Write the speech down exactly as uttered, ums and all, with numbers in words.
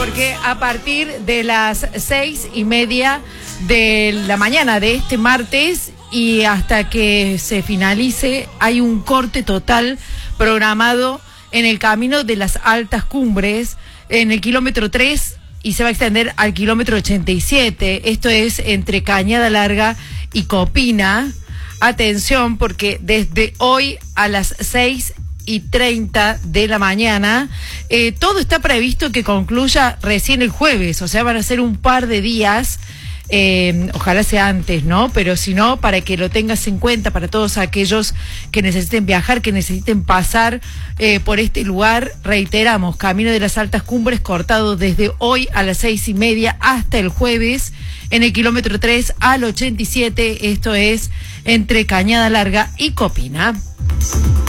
Porque a partir de las seis y media de la mañana de este martes y hasta que se finalice hay un corte total programado en el camino de las altas cumbres en el kilómetro tres y se va a extender al kilómetro ochenta y siete. Esto es entre Cañada Larga y Copina. Atención, porque desde hoy a las seis y treinta de la mañana, eh, todo está previsto que concluya recién el jueves, o sea, van a ser un par de días, eh, ojalá sea antes, ¿no? Pero si no, para que lo tengas en cuenta, para todos aquellos que necesiten viajar, que necesiten pasar eh, por este lugar, reiteramos, Camino de las Altas Cumbres cortado desde hoy a las seis y media hasta el jueves, en el kilómetro tres al ochenta y siete, esto es entre Cañada Larga y Copina.